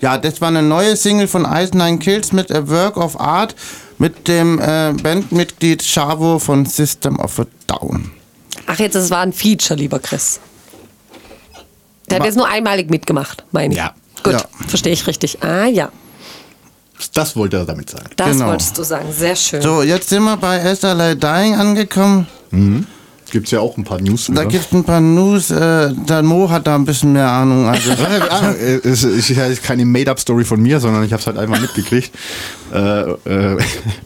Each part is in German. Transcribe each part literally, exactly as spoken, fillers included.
Ja, das war eine neue Single von Ice Nine Kills mit A Work of Art mit dem äh, Bandmitglied Chavo von System of a Down. Ach, jetzt, es war ein Feature, lieber Chris. Der hat jetzt nur einmalig mitgemacht, meine ich. Ja. Gut, Ja. verstehe ich richtig. Ah, ja. Das wollte er damit sagen. Das Genau. wolltest du sagen. Sehr schön. So, jetzt sind wir bei As I Lay Dying angekommen. Mhm. Gibt es ja auch ein paar News. Da gibt es ein paar News. Äh, der Mo hat da ein bisschen mehr Ahnung. Also. Es ist ja keine Made-up-Story von mir, sondern ich habe es halt einfach mitgekriegt. äh, äh,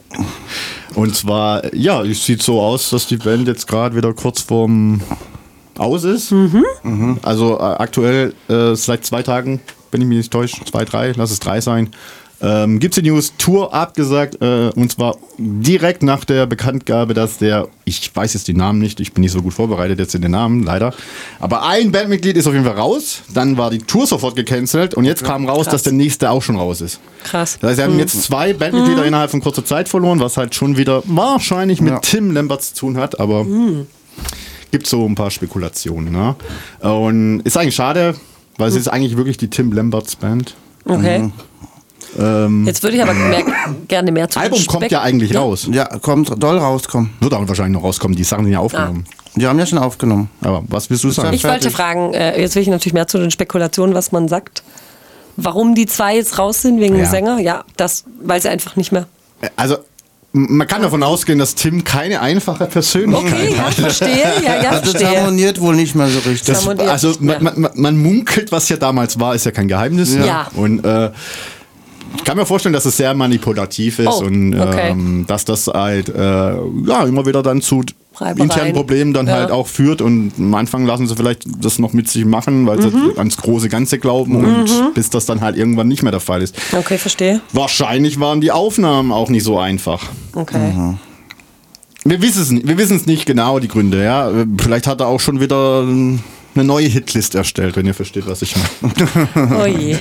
und zwar, ja, es sieht so aus, dass die Band jetzt gerade wieder kurz vorm Aus ist. Mhm. Mhm. Also äh, aktuell äh, seit zwei Tagen, wenn ich mich nicht täusche, zwei, drei, lass es drei sein. Ähm, gibt's die News, Tour abgesagt, äh, und zwar direkt nach der Bekanntgabe, dass der, ich weiß jetzt die Namen nicht, ich bin nicht so gut vorbereitet jetzt in den Namen, leider, aber ein Bandmitglied ist auf jeden Fall raus, dann war die Tour sofort gecancelt und jetzt kam raus, Krass. dass der nächste auch schon raus ist. Krass. Das heißt, wir haben Mhm. jetzt zwei Bandmitglieder mhm. innerhalb von kurzer Zeit verloren, was halt schon wieder wahrscheinlich mit Ja. Tim Lambert zu tun hat, aber mhm. gibt so ein paar Spekulationen. Ne? Und ist eigentlich schade, weil es ist eigentlich wirklich die Tim Lamberts Band. Okay. Mhm. Ähm, Jetzt würde ich aber mehr, gerne mehr zu Album den kommt Speck- ja eigentlich Ja. raus. Ja, kommt, soll rauskommen. Wird auch wahrscheinlich noch rauskommen. Die Sachen sind ja aufgenommen. Die haben ja schon aufgenommen. Aber was willst du sagen? Ich wollte fragen, äh, jetzt will ich natürlich mehr zu den Spekulationen, was man sagt. Warum die zwei jetzt raus sind wegen Ja. dem Sänger? Ja, das weiß sie einfach nicht mehr. Also, m- man kann davon ausgehen, dass Tim keine einfache Persönlichkeit Okay, ja, hat. verstehe. Ja, ja, Also das verstehe. harmoniert wohl nicht mehr so richtig. Das, harmoniert also nicht mehr. man, man, man munkelt, was ja damals war, ist ja kein Geheimnis. Ja. Und äh, ich kann mir vorstellen, dass es sehr manipulativ ist Oh, und okay. ähm, dass das halt äh, ja, immer wieder dann zu Reibereien. internen Problemen dann Ja. halt auch führt. Und am Anfang lassen sie vielleicht das noch mit sich machen, weil Mhm. sie ans große Ganze glauben und bis das dann halt irgendwann nicht mehr der Fall ist. Okay, verstehe. Wahrscheinlich waren die Aufnahmen auch nicht so einfach. Okay. Wir wissen es nicht, wir wissen es nicht genau, die Gründe. Ja? Vielleicht hat er auch schon wieder eine neue Hitlist erstellt, wenn ihr versteht, was ich meine. Oh je.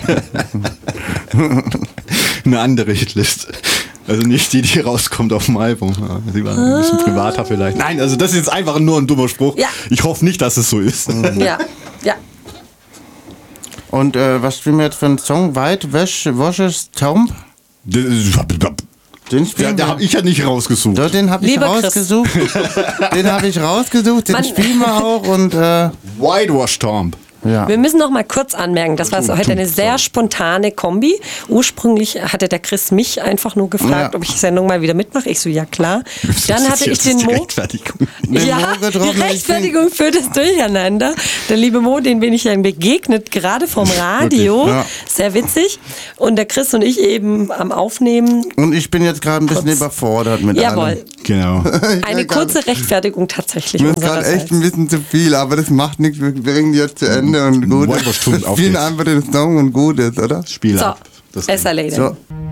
Eine andere Hitlist. Also nicht die, die rauskommt auf dem Album. Ja, die war ein bisschen privater vielleicht. Nein, also das ist jetzt einfach nur ein dummer Spruch. Ja. Ich hoffe nicht, dass es so ist. Ja, ja. Und äh, was spielen wir jetzt für einen Song? White Wash, Washes Tomb? Den Ja, spielen der wir. habe ich ja nicht rausgesucht. Doch, den habe ich Lieber Chris. rausgesucht. Den habe ich rausgesucht, den Mann. spielen wir auch und äh, Whitewash Tomb. ja. Wir müssen noch mal kurz anmerken, das war so heute eine sehr spontane Kombi. Ursprünglich hatte der Chris mich einfach nur gefragt, Ja. ob ich die Sendung mal wieder mitmache. Ich so, ja klar. Dann Das hatte ist ich den jetzt die Mo. Rechtfertigung. Den Ja, Mo getroffen, die ich Rechtfertigung für das Durcheinander. Der liebe Mo, den bin ich dann begegnet, gerade vom Radio. Wirklich, ja. Sehr witzig. Und der Chris und ich eben am Aufnehmen. Und ich bin jetzt gerade ein bisschen Kurz. überfordert mit Jawohl. allem. Genau. Eine kurze Rechtfertigung tatsächlich. Mir ist gerade echt unsererseits. ein bisschen zu viel, aber das macht nichts. Wir bringen die jetzt zu Ende und gut. Whitewash Tomb, Wir auf spielen geht's. einfach den Song und gut ist, oder? Spiel So, ab. Das es erledigt. So.